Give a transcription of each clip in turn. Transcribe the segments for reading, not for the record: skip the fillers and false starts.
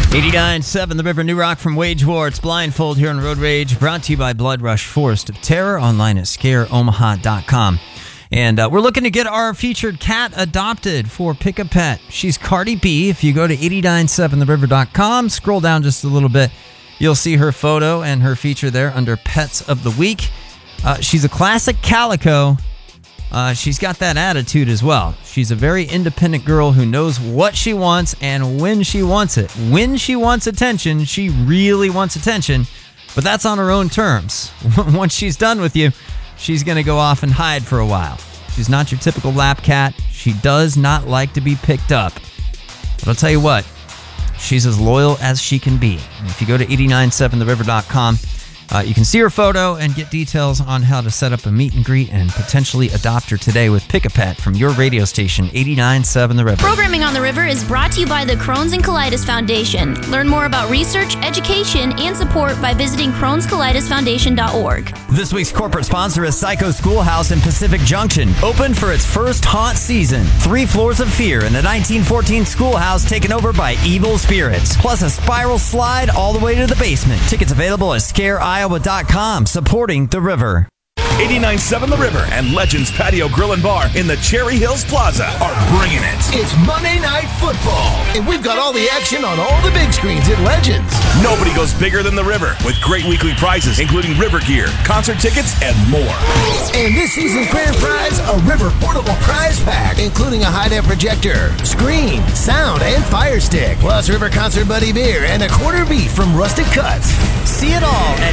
89.7 The River, New Rock from Wage War. It's Blindfold here on Road Rage, brought to you by Blood Rush Forest of Terror, online at scareomaha.com. And we're looking to get our featured cat adopted for Pick a Pet. She's Cardi B. If you go to 897theriver.com, scroll down just a little bit, you'll see her photo and her feature there under Pets of the Week. She's a classic calico. She's got that attitude as well. She's a very independent girl who knows what she wants and when she wants it. When she wants attention, she really wants attention, but that's on her own terms. Once she's done with you, she's going to go off and hide for a while. She's not your typical lap cat. She does not like to be picked up. But I'll tell you what, she's as loyal as she can be. And if you go to 897theriver.com, you can see her photo and get details on how to set up a meet and greet and potentially adopt her today with Pick a Pet from your radio station, 89.7 The River. Programming on the River is brought to you by the Crohn's and Colitis Foundation. Learn more about research, education, and support by visiting Crohn'sColitisFoundation.org. This week's corporate sponsor is Psycho Schoolhouse in Pacific Junction. Open for its first haunt season. 3 floors of fear in the 1914 schoolhouse taken over by evil spirits. Plus a spiral slide all the way to the basement. Tickets available at ScareIowa.com, supporting the river. 89.7 The River and Legends Patio Grill and Bar in the Cherry Hills Plaza are bringing it. It's Monday Night Football, and we've got all the action on all the big screens at Legends. Nobody goes bigger than the River, with great weekly prizes, including River gear, concert tickets, and more. And this season's grand prize, a River portable prize pack, including a high-def projector, screen, sound, and fire stick, plus River Concert Buddy beer and a quarter beef from Rustic Cuts. See it all at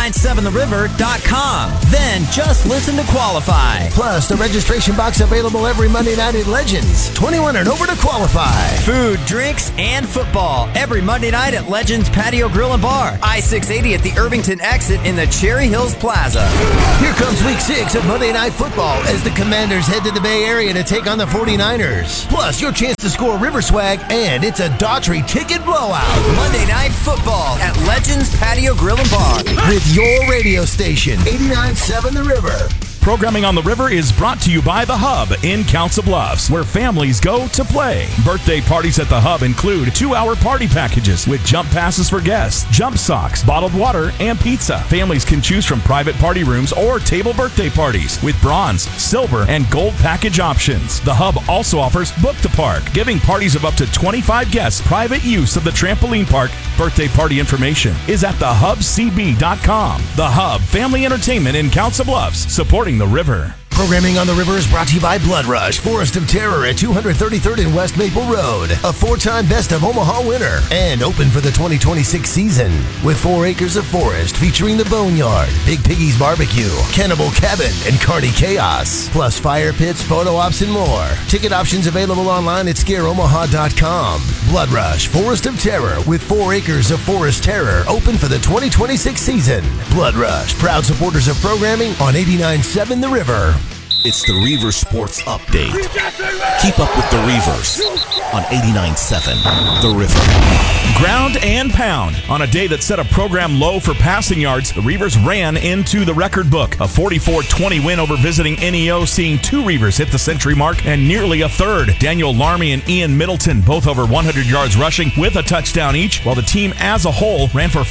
897theriver.com. Then just listen to qualify. Plus, the registration box available every Monday night at Legends. 21 and over to qualify. Food, drinks, and football every Monday night at Legends Patio Grill and Bar. I-680 at the Irvington exit in the Cherry Hills Plaza. Here comes week 6 of Monday Night Football as the Commanders head to the Bay Area to take on the 49ers. Plus, your chance to score River swag, and it's a Daughtry ticket blowout. Monday Night Football at Legends Patio Grill and Bar. With your radio station, 89.7 The River. Programming on the River is brought to you by The Hub in Council Bluffs, where families go to play. Birthday parties at The Hub include 2-hour party packages with jump passes for guests, jump socks, bottled water, and pizza. Families can choose from private party rooms or table birthday parties with bronze, silver, and gold package options. The Hub also offers Book to Park, giving parties of up to 25 guests private use of the trampoline park. Birthday party information is at thehubcb.com. The Hub Family Entertainment in Council Bluffs, supporting the River. Programming on the River is brought to you by Blood Rush, Forest of Terror at 233rd and West Maple Road. A 4-time Best of Omaha winner and open for the 2026 season. With 4 acres of forest featuring the Boneyard, Big Piggy's Barbecue, Cannibal Cabin, and Cardi Chaos. Plus fire pits, photo ops, and more. Ticket options available online at scareomaha.com. Blood Rush, Forest of Terror with 4 acres of forest terror open for the 2026 season. Blood Rush, proud supporters of programming on 89.7 The River. It's the Reaver Sports Update. Keep up with the Reavers on 89.7 The River. Ground and pound. On a day that set a program low for passing yards, the Reavers ran into the record book. A 44-20 win over visiting NEO, seeing 2 Reavers hit the century mark and nearly a third. Daniel Larmy and Ian Middleton both over 100 yards rushing with a touchdown each, while the team as a whole ran for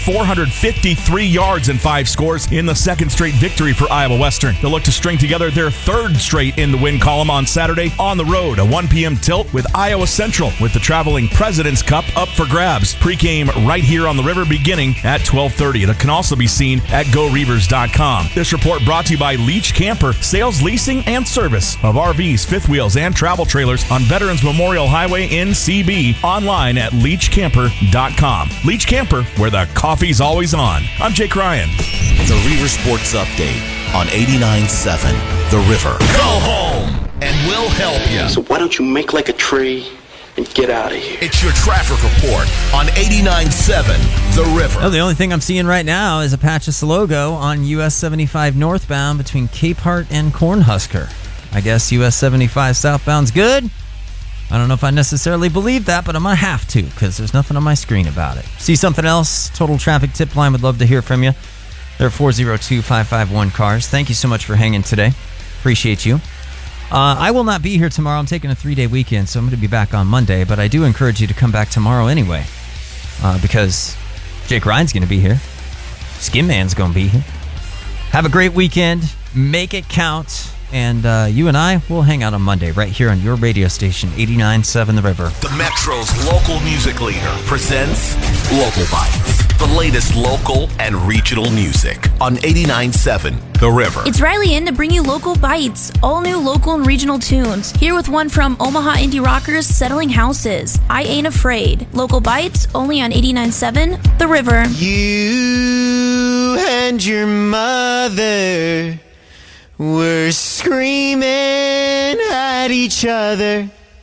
453 yards and 5 scores in the second straight victory for Iowa Western. They'll look to string together their third straight in the win column on Saturday on the road. A 1 p.m. tilt with Iowa Central, with the traveling President's Cup up for grabs. Pre-game right here on the River beginning at 12:30. It can also be seen at GoReavers.com. This report brought to you by Leach Camper, sales, leasing, and service of RVs, fifth wheels, and travel trailers on Veterans Memorial Highway in CB. Online at LeachCamper.com. Leach Camper, where the coffee's always on. I'm Jake Ryan. The Reaver Sports Update on 89.7 The River. Go home, and we'll help you. So why don't you make like a tree and get out of here? It's your traffic report on 89.7 The River. Oh, the only thing I'm seeing right now is a patch of Salogo on US 75 northbound between Capehart and Cornhusker. I guess US 75 southbound's good. I don't know if I necessarily believe that, but I'm going to have to because there's nothing on my screen about it. See something else? Total Traffic Tip Line would love to hear from you. They're 402-551-CARS. Thank you so much for hanging today. Appreciate you. I will not be here tomorrow. I'm taking a 3-day weekend, so I'm going to be back on Monday, but I do encourage you to come back tomorrow anyway. because Jake Ryan's going to be here. Skin Man's going to be here. Have a great weekend. Make it count. And you and I will hang out on Monday right here on your radio station, 89.7 The River. The Metro's local music leader presents Local Bites, the latest local and regional music on 89.7 The River. It's Riley in to bring you Local Bites, all new local and regional tunes. Here with one from Omaha indie rockers Settling Houses, I Ain't Afraid. Local Bites, only on 89.7 The River. You and your mother were screaming at each other